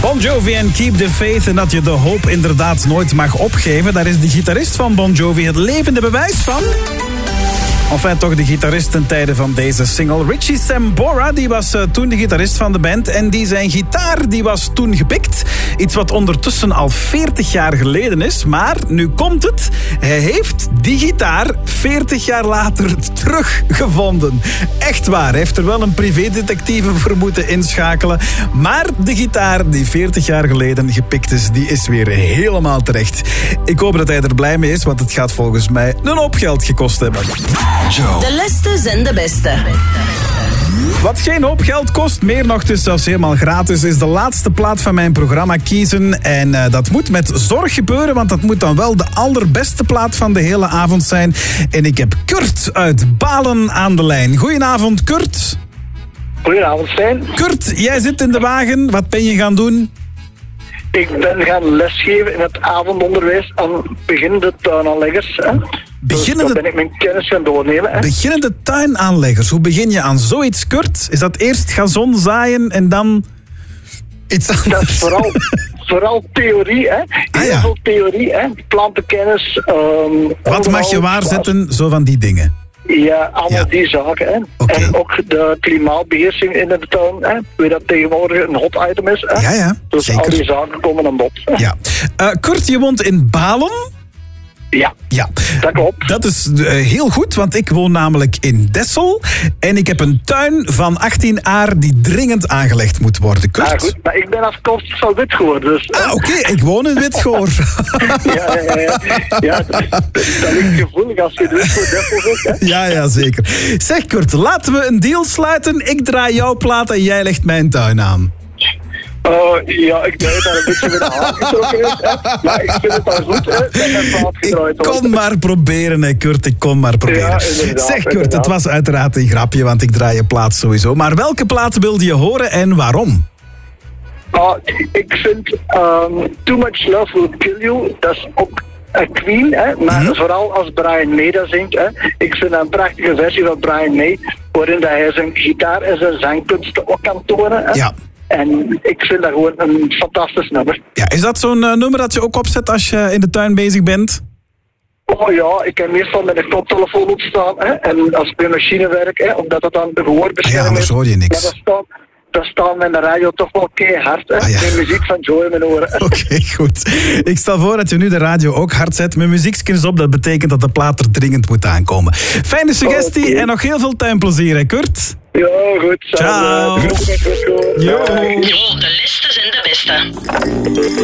Bon Jovi en Keep the Faith en dat je de hoop inderdaad nooit mag opgeven. Daar is de gitarist van Bon Jovi het levende bewijs van. Enfin, toch de gitarist ten tijde van deze single. Richie Sambora, die was toen de gitarist van de band. En zijn gitaar die was toen gepikt. Iets wat ondertussen al 40 jaar geleden is. Maar nu komt het. Hij heeft die gitaar 40 jaar later teruggevonden. Echt waar. Hij heeft er wel een privédetectieve voor moeten inschakelen. Maar de gitaar die 40 jaar geleden gepikt is, die is weer helemaal terecht. Ik hoop dat hij er blij mee is, want het gaat volgens mij een hoop geld gekost hebben. De leste zijn de beste. Wat geen hoop geld kost, meer nog dus zelfs helemaal gratis, is de laatste plaat van mijn programma kiezen. En dat moet met zorg gebeuren, want dat moet dan wel de allerbeste plaat van de hele avond zijn. En ik heb Kurt uit Balen aan de lijn. Goedenavond, Kurt. Goedenavond, Stijn. Kurt, jij zit in de wagen. Wat ben je gaan doen? Ik ben gaan lesgeven in het avondonderwijs aan beginnende tuinaanleggers. Dus dan ben ik mijn kennis gaan doornemen. Beginnende tuinaanleggers. Hoe begin je aan zoiets, Kurt? Is dat eerst gazon zaaien en dan iets anders? Dat is vooral theorie, hè. Heel veel theorie, hè. Plantenkennis. Wat mag je waarzetten, zo van die dingen? Ja, allemaal die zaken. Hè. Okay. En ook de klimaatbeheersing in de tuin. Hè. Hoe dat tegenwoordig een hot item is. Hè. Ja, dus zeker. Al die zaken komen aan bod. Hè. Ja. Kurt, je woont in Balen? Ja, dat klopt. Dat is heel goed, want ik woon namelijk in Dessel. En ik heb een tuin van 18 aar die dringend aangelegd moet worden. Kurt? Ja, goed, maar ik ben afkomstig van Witgoor. Dus, oké, ik woon in Witgoor. Ja, dat ligt gevoelig als je dus voor Dessel zit. Hè? Ja, zeker. Zeg Kurt, laten we een deal sluiten. Ik draai jouw plaat en jij legt mijn tuin aan. Ja, ik denk dat een beetje met de haak getrokken is. Maar ik vind het al goed, hè, dat mijn plaat gedraaid wordt. Ik kon maar proberen, hè, Kurt. Ik kon maar proberen. Ja, zeg, Kurt, het was uiteraard een grapje, want ik draai je plaat sowieso. Maar welke plaat wilde je horen en waarom? Ik vind Too Much Love Will Kill You, dat is ook een Queen, hè, maar vooral als Brian May dat zingt. Hè. Ik vind dat een prachtige versie van Brian May, waarin dat hij zijn gitaar en zijn zangkunsten ook kan tonen. Hè. Ja. En ik vind dat gewoon een fantastisch nummer. Ja, is dat zo'n nummer dat je ook opzet als je in de tuin bezig bent? Oh ja, ik heb meestal met een koptelefoon op staan. Hè, en als ik bij machine werk, hè, omdat het dan de gehoorbescherming is. Anders hoor je niks. Ja, dat staat met de radio toch wel keihard. Hè. De muziek van Joy in mijn oren. Oké, goed. Ik stel voor dat je nu de radio ook hard zet. Met muziekskens op, dat betekent dat de plaat er dringend moet aankomen. Fijne suggestie en nog heel veel tuinplezier, hè, Kurt? Ja, goed. Ciao. Jo, de liste zijn de beste.